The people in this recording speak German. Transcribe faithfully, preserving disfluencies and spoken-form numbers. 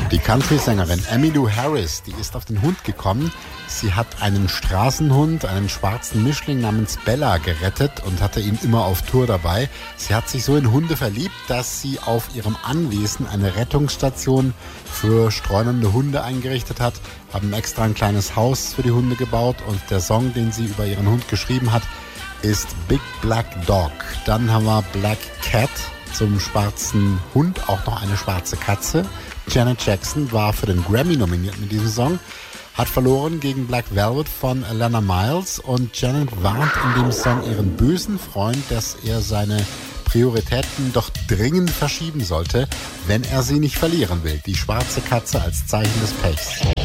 Die Country-Sängerin Emmylou Harris, die ist auf den Hund gekommen. Sie hat einen Straßenhund, einen schwarzen Mischling namens Bella gerettet und hatte ihn immer auf Tour dabei. Sie hat sich so in Hunde verliebt, dass sie auf ihrem Anwesen eine Rettungsstation für streunende Hunde eingerichtet hat, haben extra ein kleines Haus für die Hunde gebaut und der Song, den sie über ihren Hund geschrieben hat, ist Big Black Dog. Dann haben wir Black Cat, zum schwarzen Hund auch noch eine schwarze Katze. Janet Jackson war für den Grammy nominiert mit diesem Song, hat verloren gegen Black Velvet von Alana Miles und Janet warnt in dem Song ihren bösen Freund, dass er seine Prioritäten doch dringend verschieben sollte, wenn er sie nicht verlieren will. Die schwarze Katze als Zeichen des Pechs.